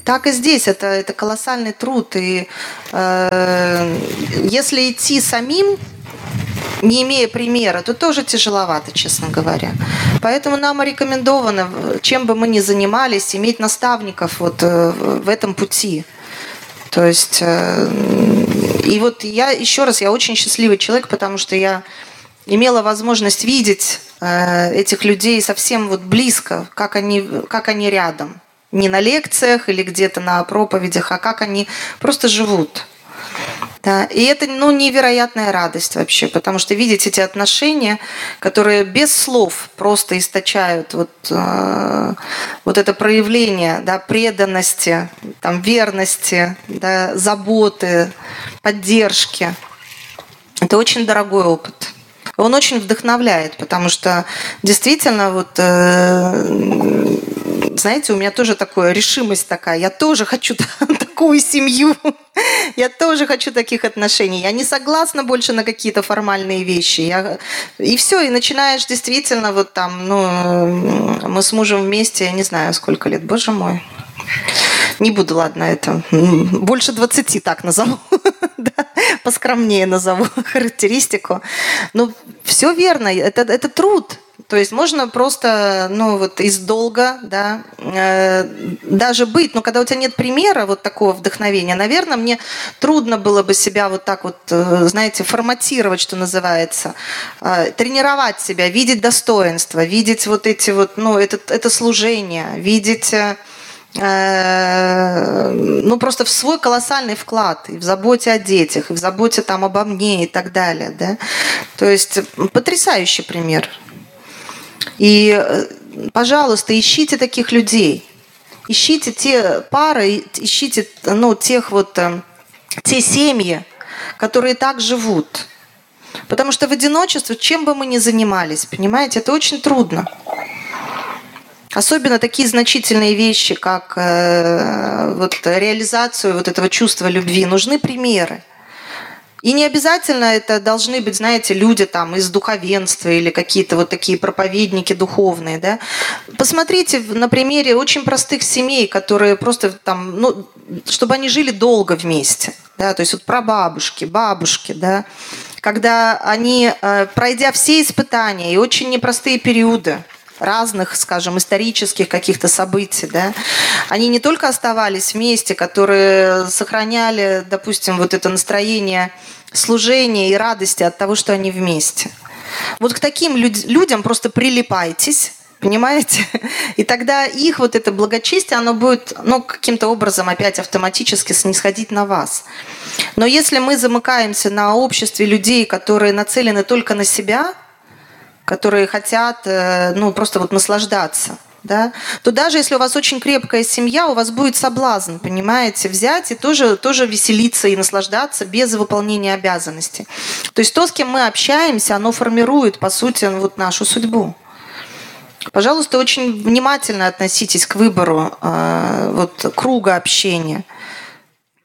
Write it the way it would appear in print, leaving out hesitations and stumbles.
Так и здесь. Это колоссальный труд. И если идти самим, не имея примера, то тоже тяжеловато, честно говоря. Поэтому нам рекомендовано, чем бы мы ни занимались, иметь наставников вот в этом пути. То есть, и вот я, еще раз, я очень счастливый человек, потому что я имела возможность видеть этих людей совсем вот близко, как они рядом. Не на лекциях или где-то на проповедях, а как они просто живут. Да. И это невероятная радость вообще, потому что видеть эти отношения, которые без слов просто источают вот это проявление, да, преданности, там, верности, да, заботы, поддержки. Это очень дорогой опыт. Он очень вдохновляет, потому что действительно вот... знаете, у меня тоже такая решимость такая. Я тоже хочу такую семью. Я тоже хочу таких отношений. Я не согласна больше на какие-то формальные вещи. И все, и начинаешь действительно вот там, мы с мужем вместе, я не знаю, сколько лет, боже мой. Не буду, ладно, это больше 20 так назову. Поскромнее назову характеристику. Но все верно, это труд. То есть можно просто, из долга, да, даже быть, но когда у тебя нет примера вот такого вдохновения, наверное, мне трудно было бы себя вот так вот, знаете, форматировать, что называется, тренировать себя, видеть достоинства, видеть вот эти вот, это служение, видеть... просто в свой колоссальный вклад и в заботе о детях, и в заботе там обо мне и так далее, да. То есть потрясающий пример. И, пожалуйста, ищите таких людей, ищите те пары, ищите, те семьи, которые так живут. Потому что в одиночестве, чем бы мы ни занимались, понимаете, это очень трудно. Особенно такие значительные вещи, как реализацию вот этого чувства любви. Нужны примеры. И не обязательно это должны быть, знаете, люди там из духовенства или какие-то вот такие проповедники духовные, да. Посмотрите на примере очень простых семей, которые просто там, чтобы они жили долго вместе, да, то есть вот прабабушки, бабушки, да, когда они, пройдя все испытания и очень непростые периоды, разных, скажем, исторических каких-то событий, да, они не только оставались вместе, которые сохраняли, допустим, вот это настроение служения и радости от того, что они вместе. Вот к таким людям просто прилипайтесь, понимаете? И тогда их вот это благочестие, оно будет, каким-то образом опять автоматически снисходить на вас. Но если мы замыкаемся на обществе людей, которые нацелены только на себя, которые хотят, просто вот наслаждаться, да, то даже если у вас очень крепкая семья, у вас будет соблазн, понимаете, взять и тоже веселиться и наслаждаться без выполнения обязанностей. То есть то, с кем мы общаемся, оно формирует, по сути, вот нашу судьбу. Пожалуйста, очень внимательно относитесь к выбору круга общения.